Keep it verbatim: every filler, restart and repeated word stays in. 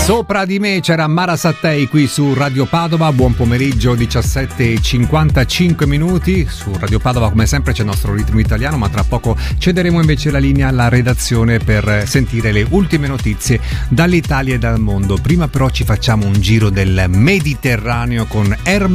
Sopra di me c'era Mara Sattei qui su Radio Padova. Buon pomeriggio, diciassette e cinquantacinque minuti. Su Radio Padova come sempre c'è il nostro ritmo italiano, ma tra poco cederemo invece la linea alla redazione per sentire le ultime notizie dall'Italia e dal mondo. Prima però ci facciamo un giro del Mediterraneo con Erm